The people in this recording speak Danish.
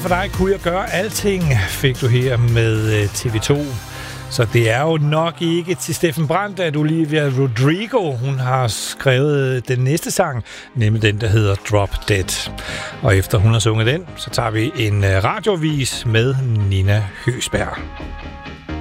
for dig kunne jeg gøre alting, fik du her med TV2. Så det er jo nok ikke til Steffen Brandt, at Olivia Rodrigo, hun har skrevet den næste sang, nemlig den, der hedder Drop Dead. Og efter hun har sunget den, så tager vi en radiovis med Nina Høsberg.